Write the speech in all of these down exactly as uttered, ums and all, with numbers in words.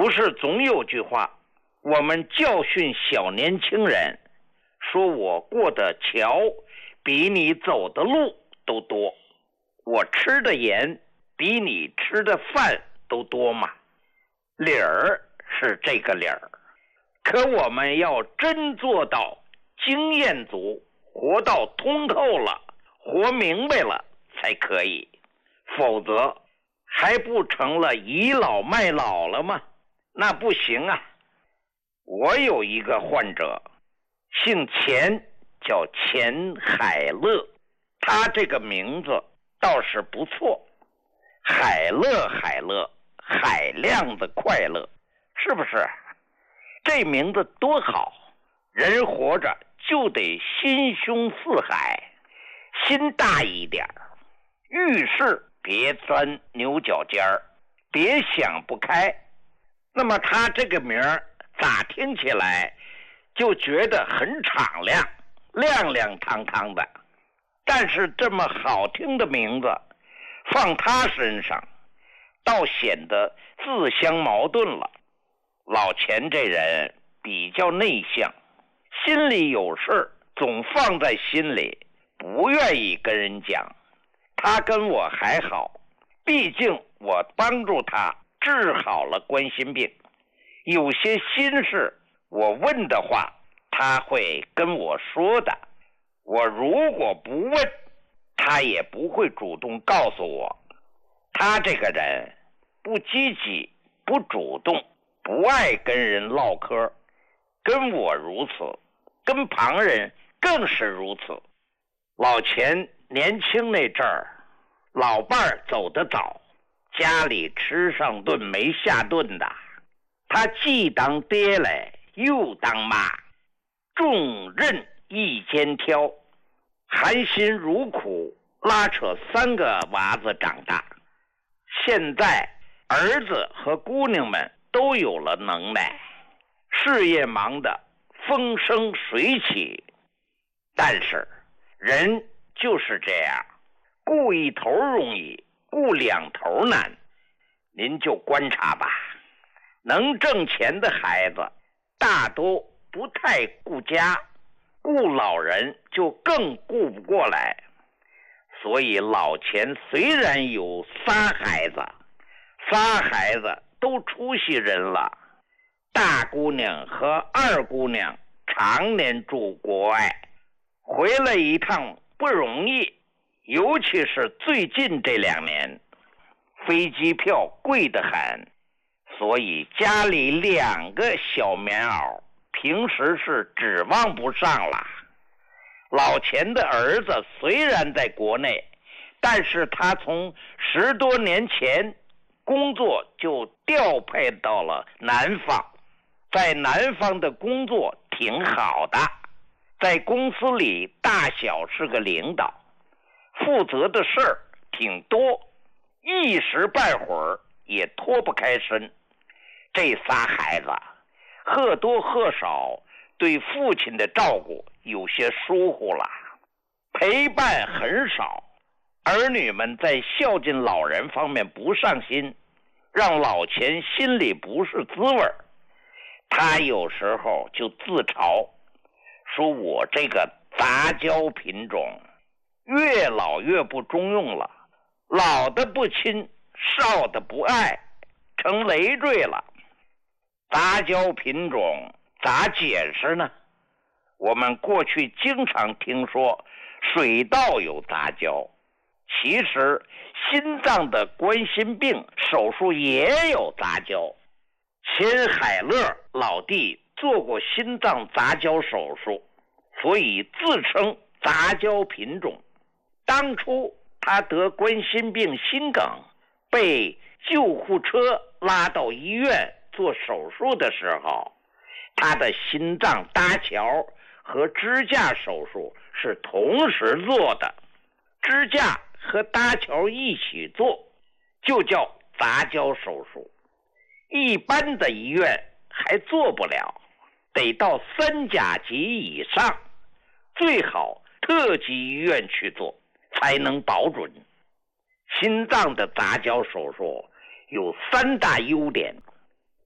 不是总有句话，我们教训小年轻人，说我过的桥比你走的路都多，我吃的盐比你吃的饭都多嘛。理儿是这个理儿，可我们要真做到经验足，活到通透了，活明白了才可以，否则还不成了倚老卖老了吗？那不行啊。我有一个患者，姓钱，叫钱海乐，他这个名字倒是不错，海乐海乐，海量的快乐，是不是？这名字多好，人活着就得心胸似海，心大一点，遇事别钻牛角尖儿，别想不开。那么他这个名儿咋听起来就觉得很敞亮，亮亮堂堂的，但是这么好听的名字放他身上倒显得自相矛盾了。老钱这人比较内向，心里有事总放在心里，不愿意跟人讲。他跟我还好，毕竟我帮助他治好了冠心病，有些心事我问的话他会跟我说的，我如果不问他也不会主动告诉我。他这个人不积极，不主动，不爱跟人唠嗑，跟我如此，跟旁人更是如此。老钱年轻那阵儿，老伴儿走得早，家里吃上顿没下顿的，他既当爹来又当妈，重任一肩挑，含辛茹苦拉扯三个娃子长大。现在儿子和姑娘们都有了能耐，事业忙得风生水起，但是人就是这样，顾一头容易，顾两头难。您就观察吧，能挣钱的孩子大多不太顾家，顾老人就更顾不过来。所以老钱虽然有仨孩子，仨孩子都出息人了，大姑娘和二姑娘常年住国外，回来一趟不容易，尤其是最近这两年，飞机票贵得很，所以家里两个小棉袄平时是指望不上了。老钱的儿子虽然在国内，但是他从十多年前工作就调配到了南方，在南方的工作挺好的，在公司里大小是个领导，负责的事儿挺多，一时半会儿也脱不开身。这仨孩子或多或少对父亲的照顾有些疏忽了，陪伴很少，儿女们在孝敬老人方面不上心，让老钱心里不是滋味。他有时候就自嘲，说我这个杂交品种越老越不中用了，老的不亲，少的不爱，成累赘了。杂交品种咋解释呢？我们过去经常听说水稻有杂交，其实心脏的冠心病手术也有杂交。钱海乐老弟做过心脏杂交手术，所以自称杂交品种。当初他得冠心病心梗，被救护车拉到医院做手术的时候，他的心脏搭桥和支架手术是同时做的，支架和搭桥一起做，就叫杂交手术。一般的医院还做不了，得到三甲级以上，最好特级医院去做，才能保准。心脏的杂交手术有三大优点：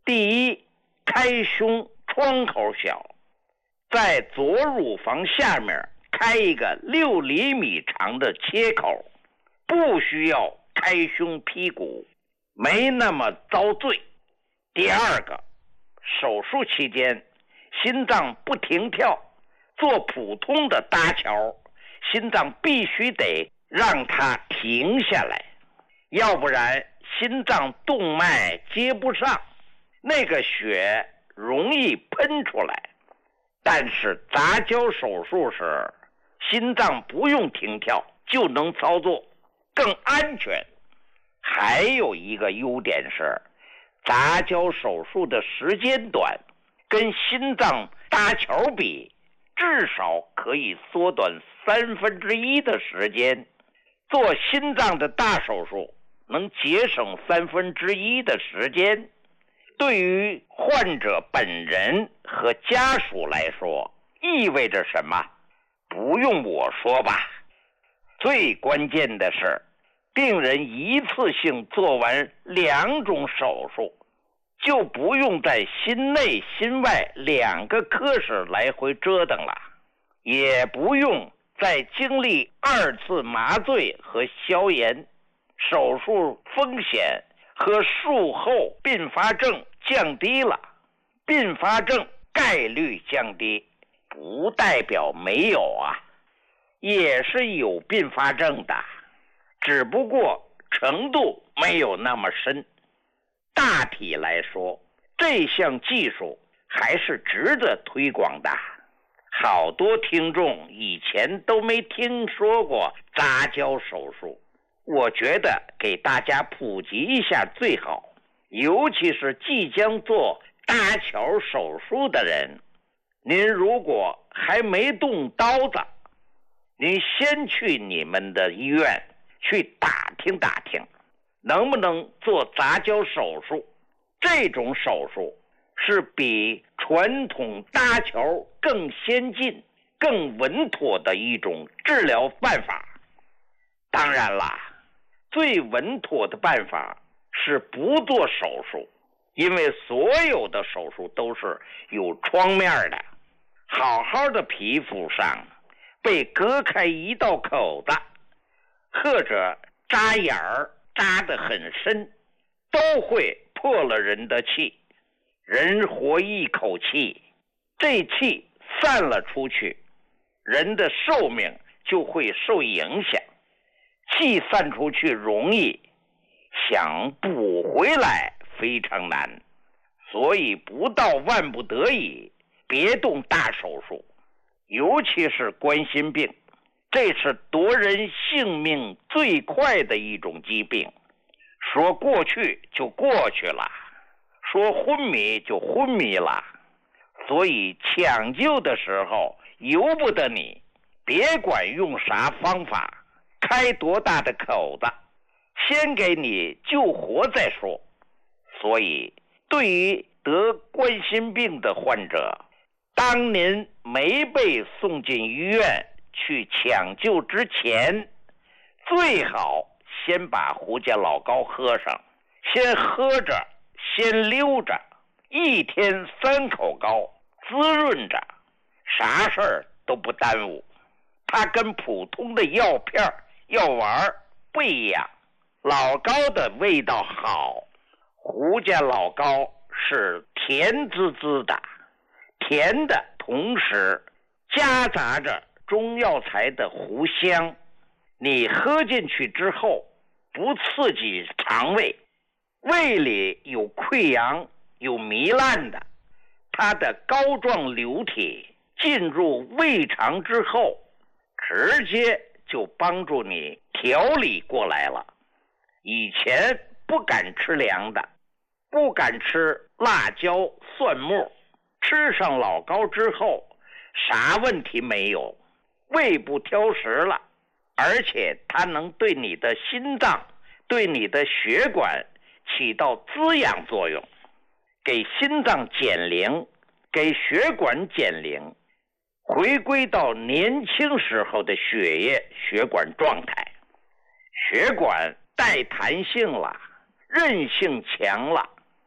第一，开胸窗口小，在左乳房下面开一个六厘米长的切口，不需要开胸劈骨，没那么遭罪。第二个，手术期间心脏不停跳，做普通的搭桥，心脏必须得让它停下来，要不然心脏动脉接不上，那个血容易喷出来。但是杂交手术时，心脏不用停跳就能操作，更安全。还有一个优点是，杂交手术的时间短，跟心脏搭桥比，至少可以缩短三分之一的时间。做心脏的大手术能节省三分之一的时间，对于患者本人和家属来说，意味着什么？不用我说吧。最关键的是，病人一次性做完两种手术，就不用在心内心外两个科室来回折腾了，也不用再经历二次麻醉和消炎，手术风险和术后并发症降低了。并发症概率降低，不代表没有啊，也是有并发症的，只不过程度没有那么深。大体来说，这项技术还是值得推广的。好多听众以前都没听说过杂交手术，我觉得给大家普及一下最好，尤其是即将做搭桥手术的人。您如果还没动刀子，您先去你们的医院去打听打听，能不能做杂交手术。这种手术是比传统搭桥更先进、更稳妥的一种治疗办法。当然啦，最稳妥的办法是不做手术，因为所有的手术都是有创面的，好好的皮肤上被割开一道口子，或者扎眼儿扎得很深，都会破了人的气。人活一口气，这气散了出去，人的寿命就会受影响。气散出去容易，想补回来非常难，所以不到万不得已，别动大手术。尤其是冠心病，这是夺人性命最快的一种疾病。说过去就过去了，说昏迷就昏迷了，所以抢救的时候由不得你，别管用啥方法，开多大的口子，先给你救活再说。所以对于得冠心病的患者，当您没被送进医院去抢救之前，最好先把胡家老膏喝上，先喝着，先溜着，一天三口膏，滋润着，啥事儿都不耽误。它跟普通的药片药丸不一样，老膏的味道好，胡家老膏是甜滋滋的，甜的同时夹杂着中药材的糊香，你喝进去之后不刺激肠胃，胃里有溃疡有糜烂的，它的膏状流体进入胃肠之后，直接就帮助你调理过来了。以前不敢吃凉的，不敢吃辣椒蒜末，吃上老膏之后啥问题没有，胃不挑食了，而且它能对你的心脏对你的血管起到滋养作用，给心脏减龄，给血管减龄，回归到年轻时候的血液血管状态。血管带弹性了，韧性强了，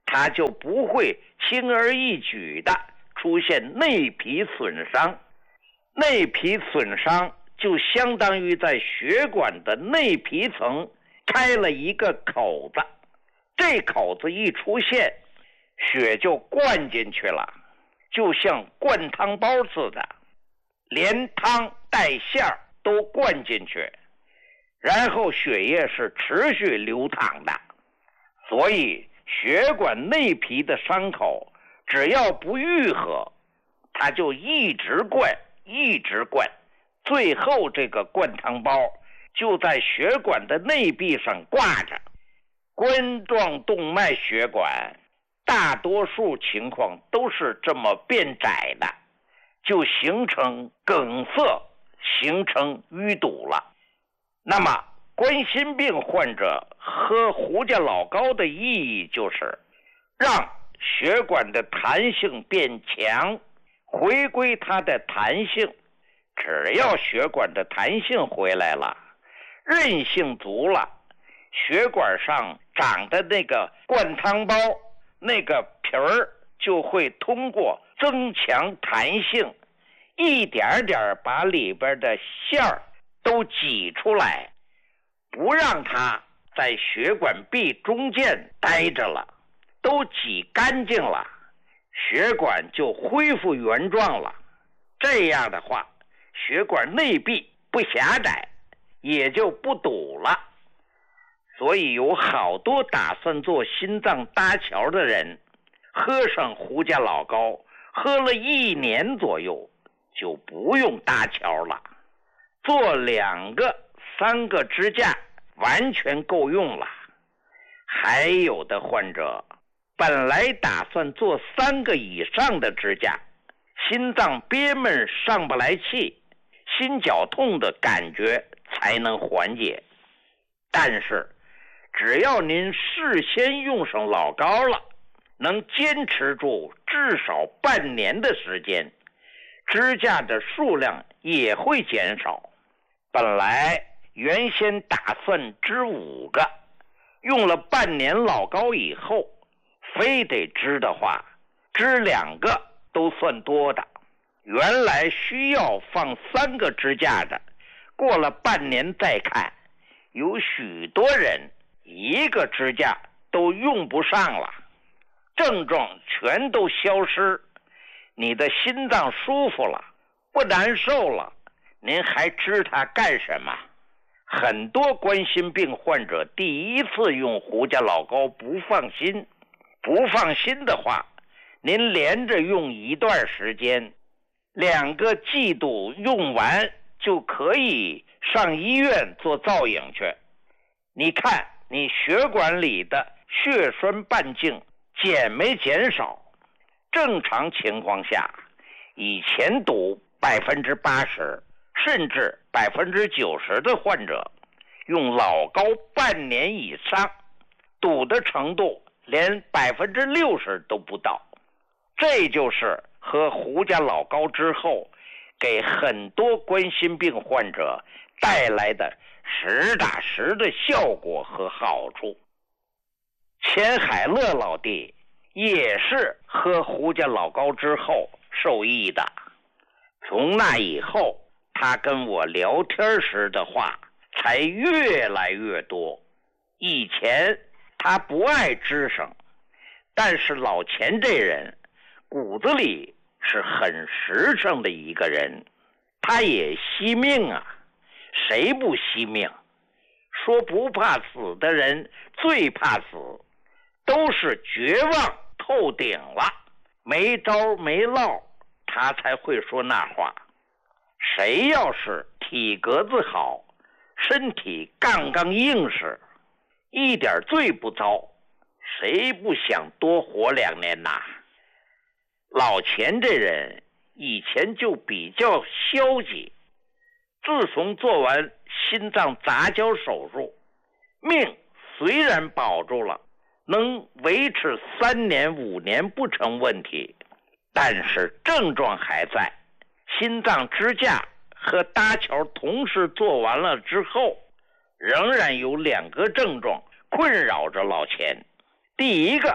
他就不会轻而易举的出现内皮损伤。内皮损伤就相当于在血管的内皮层开了一个口子，这口子一出现，血就灌进去了，就像灌汤包似的，连汤带馅儿都灌进去，然后血液是持续流淌的。所以血管内皮的伤口只要不愈合，它就一直灌一直灌，最后这个灌汤包就在血管的内壁上挂着。冠状动脉血管大多数情况都是这么变窄的，就形成梗塞，形成淤堵了。那么冠心病患者喝胡家老膏的意义就是让血管的弹性变强，回归它的弹性。只要血管的弹性回来了，韧性足了，血管上长的那个灌汤包那个皮儿就会通过增强弹性，一点点把里边的馅儿都挤出来，不让它在血管壁中间待着了，都挤干净了，血管就恢复原状了。这样的话，血管内壁不狭窄，也就不堵了。所以有好多打算做心脏搭桥的人，喝上胡家老膏，喝了一年左右就不用搭桥了，做两个三个支架完全够用了。还有的患者本来打算做三个以上的支架，心脏憋闷上不来气，心绞痛的感觉才能缓解。但是只要您事先用上老膏了，能坚持住至少半年的时间，支架的数量也会减少。本来原先打算支五个，用了半年老膏以后，非得支的话，支两个都算多的。原来需要放三个支架的，过了半年再看，有许多人一个支架都用不上了，症状全都消失，你的心脏舒服了，不难受了，您还支它干什么？很多冠心病患者第一次用胡家老膏不放心，不放心的话，您连着用一段时间，两个季度用完就可以上医院做造影去。你看你血管里的血栓半径减没减少？正常情况下，以前堵百分之八十甚至百分之九十的患者用老膏半年以上，堵的程度连百分之六十都不到。这就是喝胡家老膏之后给很多冠心病患者带来的实打实的效果和好处。钱海乐老弟也是喝胡家老膏之后受益的，从那以后他跟我聊天时的话才越来越多。以前他不爱吱声，但是老钱这人骨子里是很实诚的一个人，他也惜命啊，谁不惜命？说不怕死的人最怕死，都是绝望透顶了，没招没落，他才会说那话。谁要是体格子好，身体杠杠硬实，一点罪不遭，谁不想多活两年呐？老钱这人以前就比较消极，自从做完心脏杂交手术，命虽然保住了，能维持三年五年不成问题，但是症状还在。心脏支架和搭桥同时做完了之后，仍然有两个症状困扰着老钱。第一个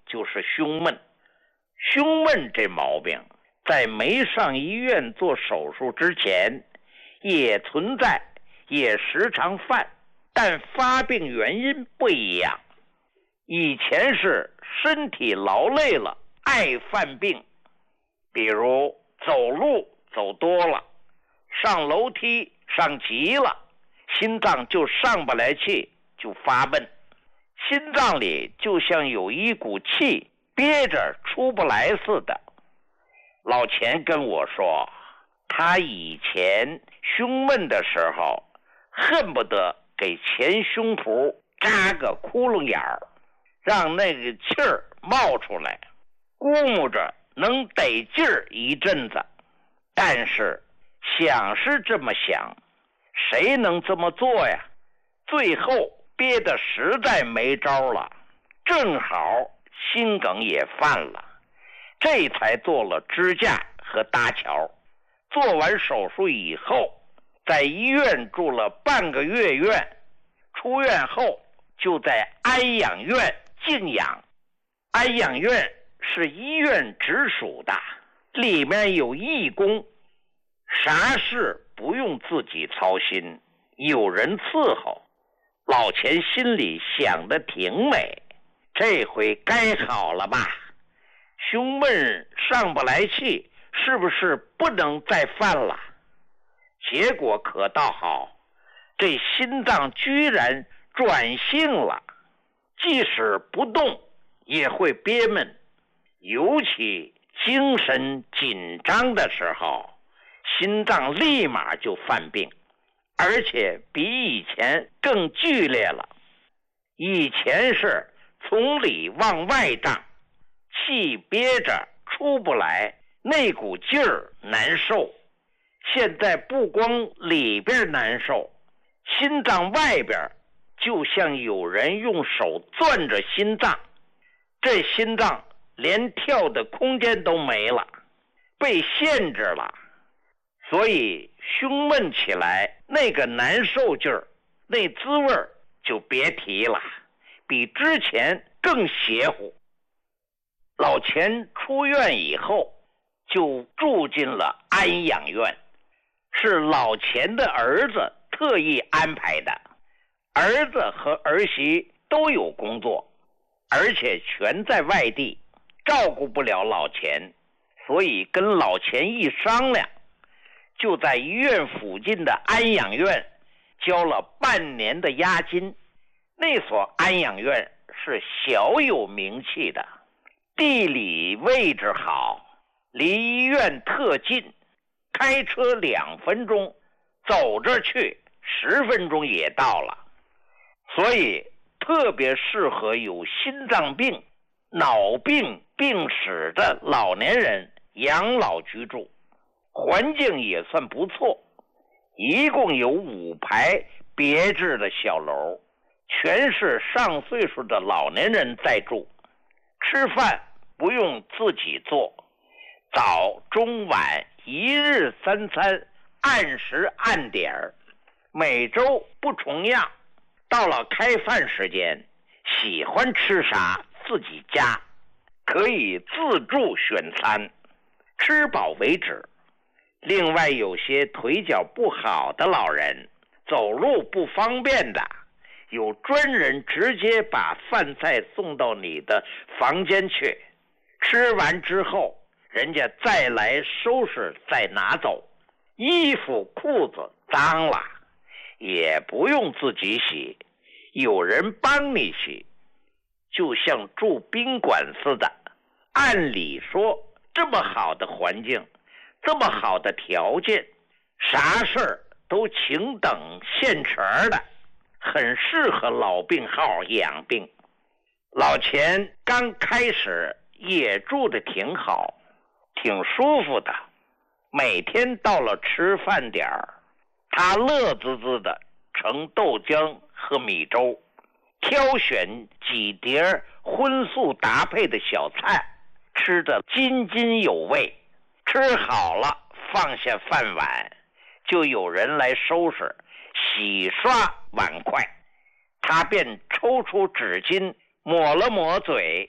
就是胸闷。胸闷这毛病在没上医院做手术之前也存在，也时常犯，但发病原因不一样。以前是身体劳累了爱犯病，比如走路走多了，上楼梯上急了，心脏就上不来气，就发闷，心脏里就像有一股气憋着出不来似的。老钱跟我说，他以前胸闷的时候恨不得给前胸脯扎个窟窿眼儿，让那个气儿冒出来，估摸着能得劲儿一阵子。但是想是这么想，谁能这么做呀？最后憋得实在没招了，正好心梗也犯了，这才做了支架和搭桥。做完手术以后，在医院住了半个月院，出院后就在安养院静养。安养院是医院直属的，里面有义工，啥事不用自己操心，有人伺候。老钱心里想得挺美，这回该好了吧？胸闷上不来气，是不是不能再犯了？结果可倒好，这心脏居然转性了，即使不动也会憋闷，尤其精神紧张的时候，心脏立马就犯病，而且比以前更剧烈了。以前是从里往外胀，气憋着出不来，那股劲儿难受。现在不光里边难受，心脏外边就像有人用手攥着心脏，这心脏连跳的空间都没了，被限制了。所以胸闷起来那个难受劲儿，那滋味儿就别提了，比之前更邪乎。老钱出院以后就住进了安养院，是老钱的儿子特意安排的。儿子和儿媳都有工作，而且全在外地，照顾不了老钱，所以跟老钱一商量，就在医院附近的安养院交了半年的押金。那所安养院是小有名气的，地理位置好，离医院特近，开车两分钟，走着去十分钟也到了。所以特别适合有心脏病、脑病病史的老年人养老居住，环境也算不错。一共有五排别致的小楼，全是上岁数的老年人在住。吃饭不用自己做，早中晚一日三餐按时按点儿，每周不重样。到了开饭时间，喜欢吃啥自己夹，可以自助选餐，吃饱为止。另外有些腿脚不好的老人，走路不方便的，有专人直接把饭菜送到你的房间去，吃完之后人家再来收拾再拿走。衣服裤子脏了也不用自己洗，有人帮你洗，就像住宾馆似的。按理说这么好的环境，这么好的条件，啥事儿都请等现成的，很适合老病号养病。老钱刚开始也住得挺好，挺舒服的。每天到了吃饭点儿，他乐滋滋的盛豆浆和米粥，挑选几碟荤素搭配的小菜，吃得津津有味。吃好了放下饭碗，就有人来收拾洗刷碗筷，他便抽出纸巾抹了抹嘴，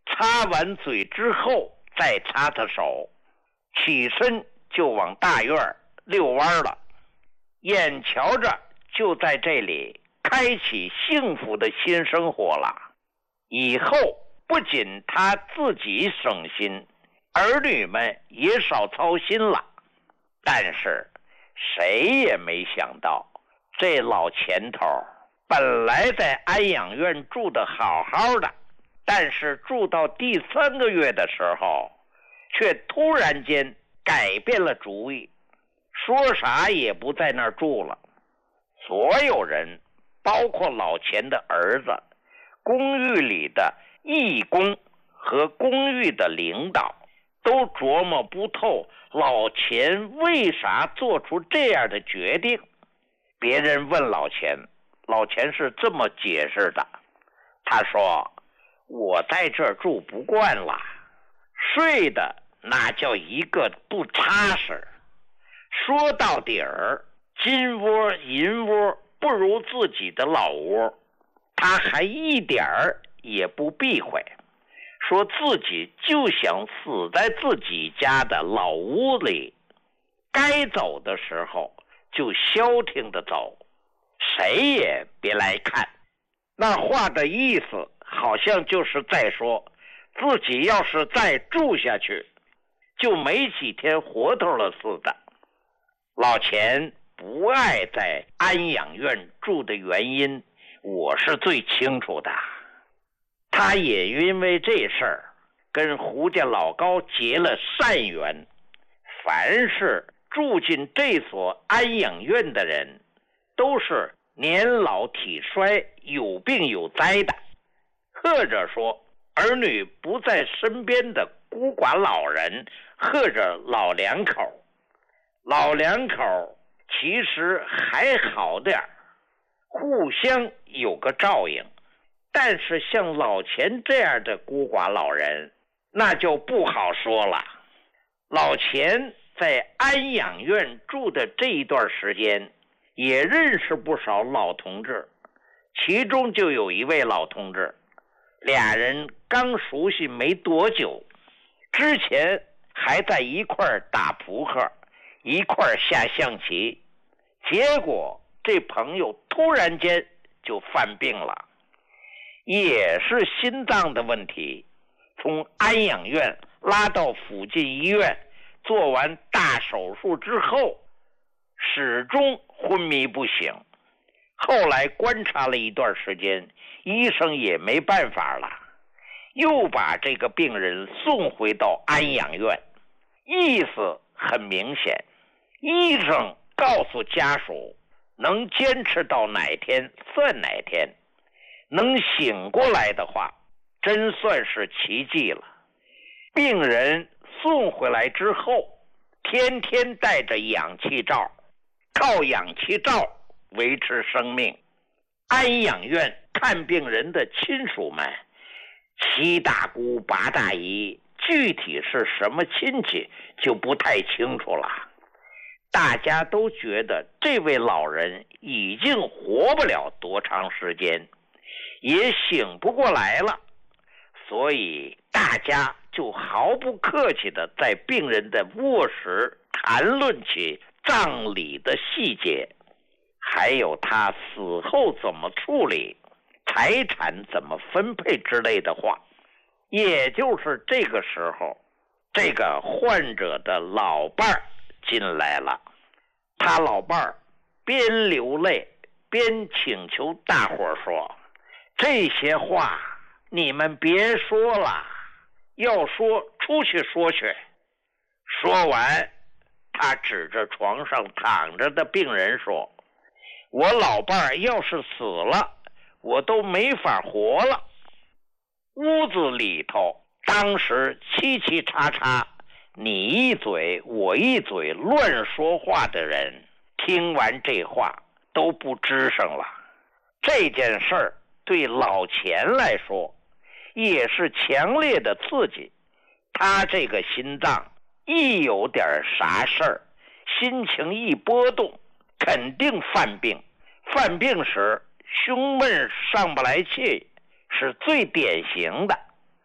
擦完嘴之后再擦擦手，起身就往大院遛弯了，眼瞧着就在这里开启幸福的新生活了。以后不仅他自己省心，儿女们也少操心了。但是谁也没想到，这老钱头本来在安养院住得好好的，但是住到第三个月的时候，却突然间改变了主意，说啥也不在那儿住了。所有人，包括老钱的儿子，公寓里的义工和公寓的领导，都琢磨不透老钱为啥做出这样的决定。别人问老钱，老钱是这么解释的，他说：我在这儿住不惯了，睡的那叫一个不踏实。说到底儿，金窝银窝不如自己的老窝，他还一点儿也不避讳，说自己就想死在自己家的老屋里，该走的时候就消停的走，谁也别来看。那话的意思好像就是在说，自己要是再住下去，就没几天活头了似的。老钱不爱在安养院住的原因，我是最清楚的。他也因为这事儿跟胡家老高结了善缘，凡是住进这所安养院的人，都是年老体衰、有病有灾的，或者说儿女不在身边的孤寡老人，或者老两口。老两口其实还好点儿，互相有个照应，但是像老钱这样的孤寡老人，那就不好说了。老钱在安养院住的这一段时间，也认识不少老同志，其中就有一位老同志，俩人刚熟悉没多久，之前还在一块儿打扑克，一块儿下象棋，结果这朋友突然间就犯病了，也是心脏的问题，从安养院拉到附近医院，做完大手术之后，始终昏迷不醒。后来观察了一段时间，医生也没办法了，又把这个病人送回到安养院。意思很明显，医生告诉家属，能坚持到哪天算哪天，能醒过来的话，真算是奇迹了。病人送回来之后，天天带着氧气罩，靠氧气罩维持生命。安养院看病人的亲属们，七大姑八大姨，具体是什么亲戚就不太清楚了。大家都觉得这位老人已经活不了多长时间，也醒不过来了，所以大家就毫不客气地在病人的卧室谈论起葬礼的细节，还有他死后怎么处理，财产怎么分配之类的话。也就是这个时候，这个患者的老伴儿进来了，他老伴儿边流泪边请求大伙儿说，这些话你们别说了，要说出去说去。说完，他指着床上躺着的病人说，我老伴儿要是死了，我都没法活了。屋子里头当时七七叉叉，你一嘴我一嘴乱说话的人，听完这话都不吱声了。这件事儿对老钱来说也是强烈的刺激，他这个心脏一有点啥事儿，心情一波动，肯定犯病。犯病时胸闷上不来气是最典型的。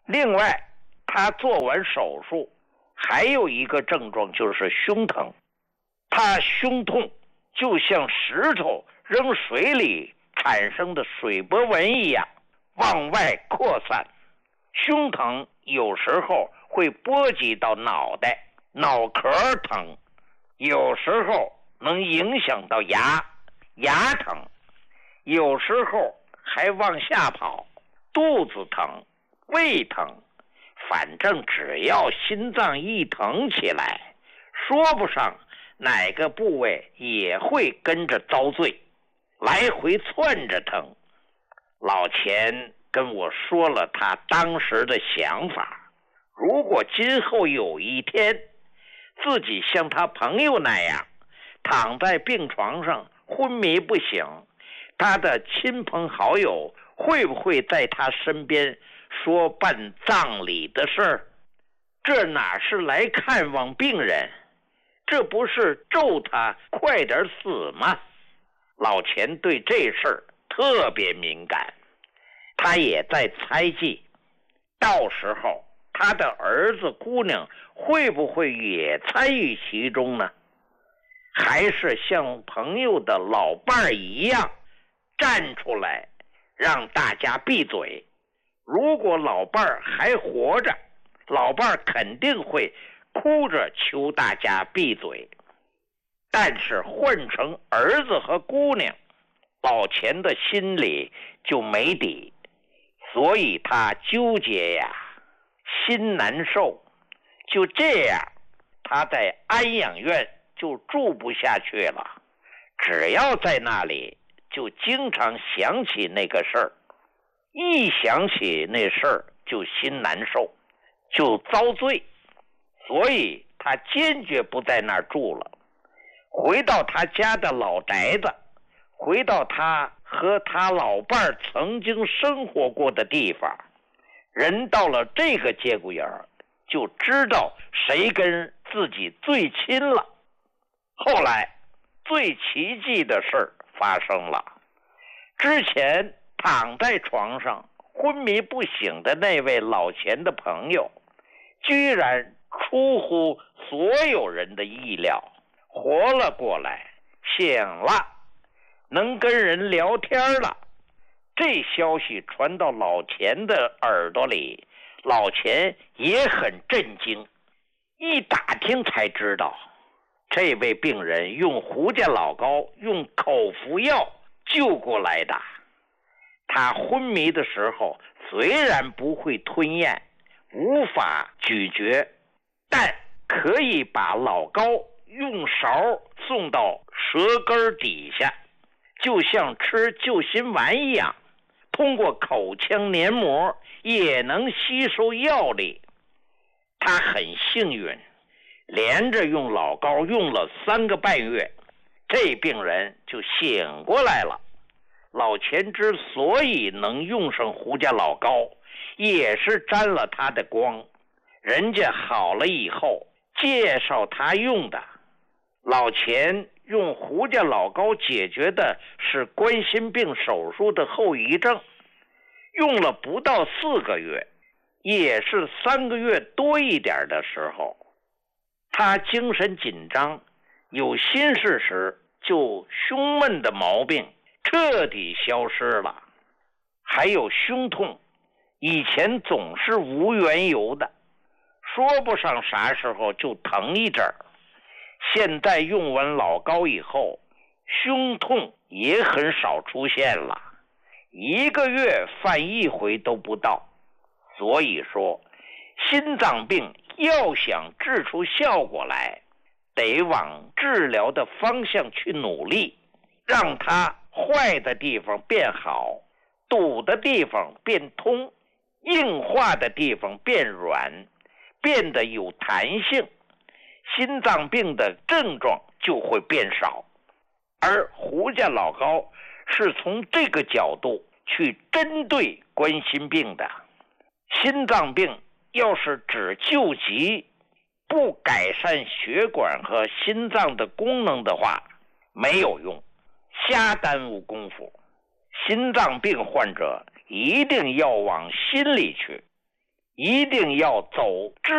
另外，他做完手术还有一个症状就是胸疼，他胸痛就像石头扔水里产生的水波纹一样往外扩散，胸疼有时候会波及到脑袋，脑壳疼，有时候能影响到牙，牙疼，有时候还往下跑，肚子疼，胃疼，反正只要心脏一疼起来，说不上哪个部位也会跟着遭罪，来回窜着疼。老钱跟我说了他当时的想法，如果今后有一天自己像他朋友那样躺在病床上昏迷不醒，他的亲朋好友会不会在他身边说办葬礼的事儿？这哪是来看望病人，这不是咒他快点死吗？老钱对这事儿特别敏感，他也在猜忌，到时候他的儿子姑娘会不会也参与其中呢？还是像朋友的老伴儿一样站出来让大家闭嘴？如果老伴儿还活着，老伴儿肯定会哭着求大家闭嘴。但是换成儿子和姑娘，老钱的心里就没底，所以他纠结呀，心难受。就这样，他在安养院就住不下去了，只要在那里就经常想起那个事儿，一想起那事儿就心难受，就遭罪，所以他坚决不在那儿住了，回到他家的老宅子，回到他和他老伴儿曾经生活过的地方。人到了这个节骨眼儿，就知道谁跟自己最亲了。后来最奇迹的事儿发生了，之前躺在床上昏迷不醒的那位老钱的朋友，居然出乎所有人的意料，活了过来，醒了，能跟人聊天了。这消息传到老钱的耳朵里，老钱也很震惊，一打听才知道，这位病人用胡家老膏用口服药救过来的。他昏迷的时候虽然不会吞咽，无法咀嚼，但可以把老膏用勺送到舌根底下，就像吃救心丸一样，通过口腔黏膜也能吸收药力。他很幸运，连着用老膏用了三个半月，这病人就醒过来了。老钱之所以能用上胡家老膏，也是沾了他的光，人家好了以后介绍他用的。老钱用胡家老膏解决的是冠心病手术的后遗症，用了不到四个月，也是三个月多一点的时候，他精神紧张有心事时，就胸闷的毛病彻底消失了。还有胸痛，以前总是无缘由的，说不上啥时候就疼一阵儿，现在用完老膏以后，胸痛也很少出现了，一个月犯一回都不到。所以说，心脏病要想治出效果来，得往治疗的方向去努力，让它坏的地方变好，堵的地方变通，硬化的地方变软，变得有弹性，心脏病的症状就会变少。而胡家老膏是从这个角度去针对冠心病的。心脏病要是只救急，不改善血管和心脏的功能的话，没有用，瞎耽误功夫。心脏病患者一定要往心里去， 一定要走智